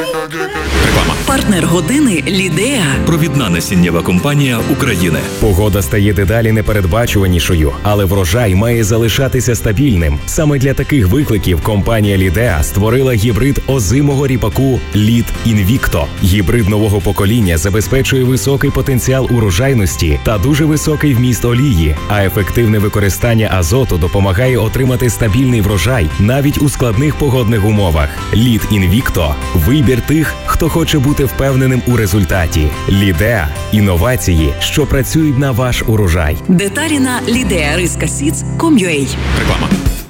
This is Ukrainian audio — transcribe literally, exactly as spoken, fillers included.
Реклама. Партнер години Лідеа. Провідна насіннєва компанія України. Погода стає дедалі непередбачуванішою, але врожай має залишатися стабільним. Саме для таких викликів компанія Лідеа створила гібрид озимого ріпаку Лід Інвікто. Гібрид нового покоління забезпечує високий потенціал урожайності та дуже високий вміст олії, а ефективне використання азоту допомагає отримати стабільний врожай навіть у складних погодних умовах. Лід Інвікто – вибір тих, хто хоче бути впевненим у результаті. Лідеа – інновації, що працюють на ваш урожай. Деталі на лідеа риска сіц крапка ком крапка ю а. Реклама.